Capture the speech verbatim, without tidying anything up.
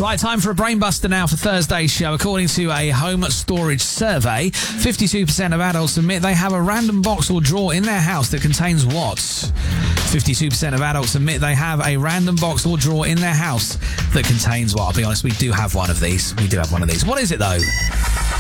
Right, time for a brainbuster now for Thursday's show. According to a home storage survey, fifty-two percent of adults admit they have a random box or drawer in their house that contains what? fifty-two percent of adults admit they have a random box or drawer in their house that contains what? I'll be honest, we do have one of these. We do have one of these. What is it, though?